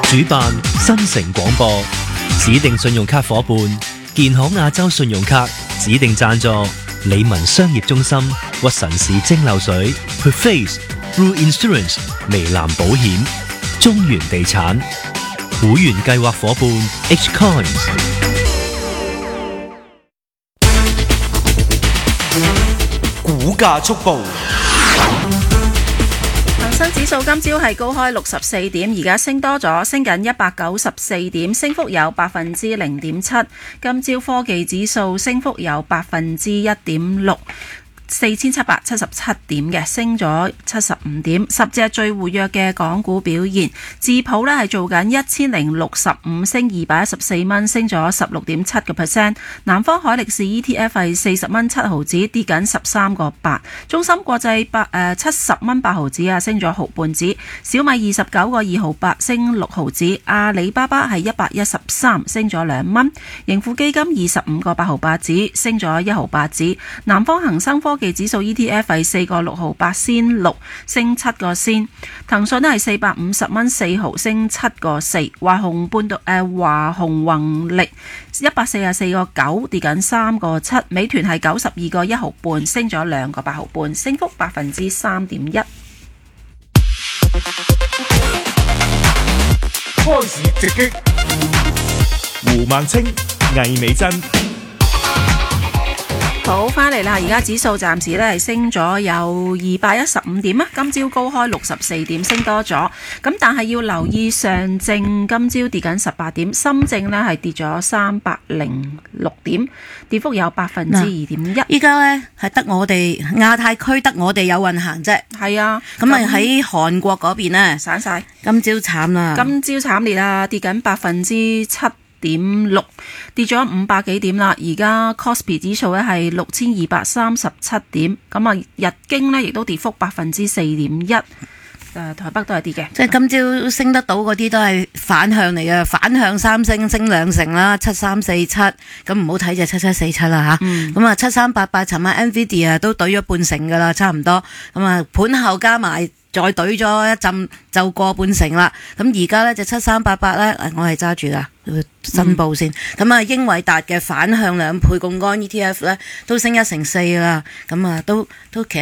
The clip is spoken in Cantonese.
主辦新城廣播，指定信用卡伙伴建行亞洲信用卡，指定贊助理文商業中心、屈臣氏蒸餾水、Preface Blue Insurance 微藍保險、中原地產會員計劃伙伴 H Coins。 股價速報。 恒生指數今朝係高開64點，而家升多咗，升緊194點，升幅有0.7%。今朝科技指數升幅有1.6%。4777點嘅，升咗75點。10隻最活躍嘅港股表現，智普呢係做緊1065，升214蚊，升咗16.7%。南方海力士 ETF 係40蚊7毫子，跌緊13個8。中芯國際70蚊8毫子啊，升咗毫半子。小米29個2毫8，升6毫子。阿里巴巴係113，升咗2蚊。盈富基金25個8毫8子，升咗1毫8子。南方恒生科技指數 ETF 係4個6毫8仙6，升7個仙。騰訊係450蚊4毫，升7個4。華虹宏力144個9，跌緊3個7。美團係92個1毫半，升咗2個8毫半，升幅3.1%。 開市直擊，胡孟青、魏美珍。 好，翻嚟啦！而家指數暫時咧係升咗有215點啊，今朝高開64點，升多咗。咁但係要留意上證今朝跌緊18點，深證呢係跌咗306點，跌幅有2.1%。 依家呢係得我哋亞太區得我哋有運行啫。 係啊， 咁啊喺韓國嗰邊呢， 散晒， 今朝慘啦！ 今朝慘烈啦，跌緊7.6%，跌咗500幾點啦。而家 Kospi 指數咧係6237點，咁啊日經呢亦都跌幅4.1%。台北都係跌嘅， 即係今朝升得到嗰啲都係反向嚟嘅，反向三升2成啦，7347，咁唔好睇就7747啦吓。咁啊7388，尋晚 Nvidia 都懟咗半成噶啦，差唔多。咁啊盤後加埋再懟咗一陣就過半成啦。咁而家呢就7388呢，我係揸住噶，申報先。咁啊英偉達嘅反向2倍槓桿 ETF 呢都升1成4啦。咁啊都其實